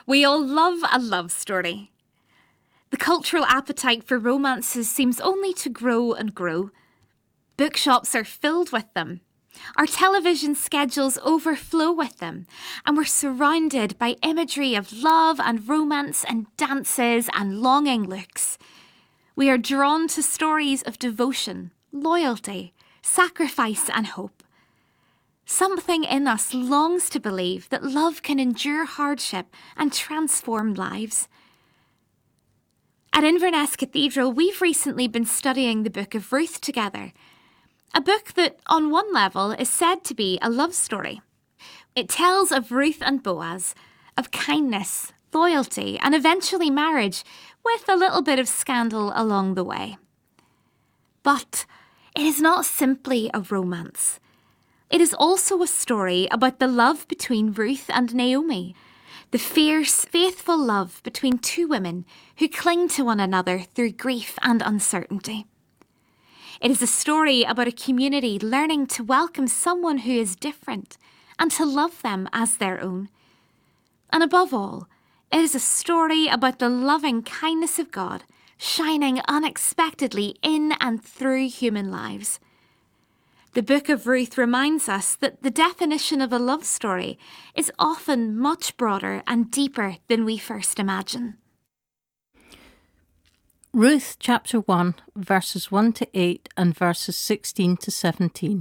We all love a love story. The cultural appetite for romances seems only to grow and grow. Bookshops are filled with them. Our television schedules overflow with them, and we're surrounded by imagery of love and romance and dances and longing looks. We are drawn to stories of devotion, loyalty, sacrifice and hope. Something in us longs to believe that love can endure hardship and transform lives. At Inverness Cathedral, we've recently been studying the Book of Ruth together, a book that, on one level, is said to be a love story. It tells of Ruth and Boaz, of kindness, loyalty, and eventually marriage, with a little bit of scandal along the way. But it is not simply a romance. It is also a story about the love between Ruth and Naomi, the fierce, faithful love between two women who cling to one another through grief and uncertainty. It is a story about a community learning to welcome someone who is different and to love them as their own. And above all, it is a story about the loving kindness of God shining unexpectedly in and through human lives. The Book of Ruth reminds us that the definition of a love story is often much broader and deeper than we first imagine. Ruth chapter 1, verses 1 to 8 and verses 16 to 17.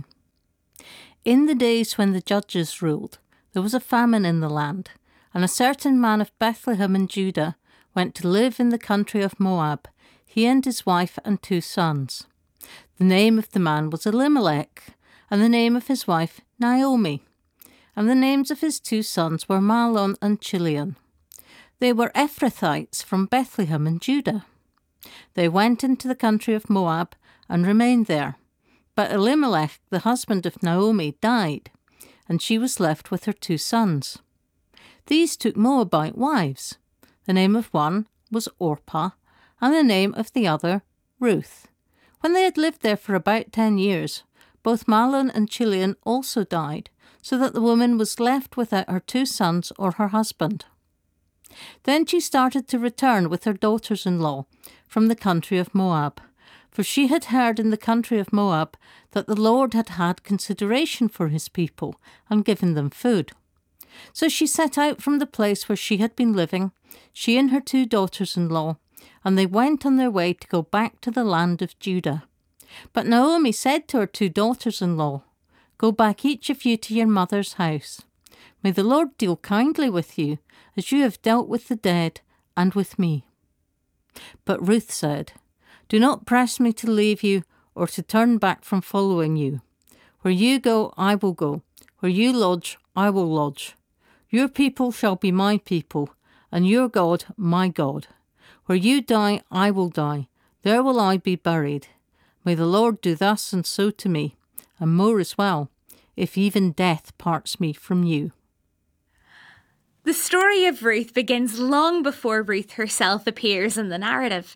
In the days when the judges ruled, there was a famine in the land, and a certain man of Bethlehem in Judah went to live in the country of Moab, he and his wife and 2 sons. The name of the man was Elimelech, and the name of his wife Naomi, and the names of his 2 sons were Mahlon and Chilion. They were Ephrathites from Bethlehem in Judah. They went into the country of Moab and remained there. But Elimelech, the husband of Naomi, died, and she was left with her 2 sons. These took Moabite wives. The name of one was Orpah, and the name of the other Ruth. When they had lived there for about 10 years, both Mahlon and Chilion also died, so that the woman was left without her 2 sons or her husband. Then she started to return with her daughters-in-law from the country of Moab, for she had heard in the country of Moab that the Lord had had consideration for his people and given them food. So she set out from the place where she had been living, she and her 2 daughters-in-law, and they went on their way to go back to the land of Judah. But Naomi said to her 2 daughters-in-law, "Go back each of you to your mother's house. May the Lord deal kindly with you, as you have dealt with the dead and with me." But Ruth said, "Do not press me to leave you or to turn back from following you. Where you go, I will go. Where you lodge, I will lodge. Your people shall be my people, and your God my God. Where you die, I will die. There will I be buried. May the Lord do thus and so to me, and more as well, if even death parts me from you." The story of Ruth begins long before Ruth herself appears in the narrative.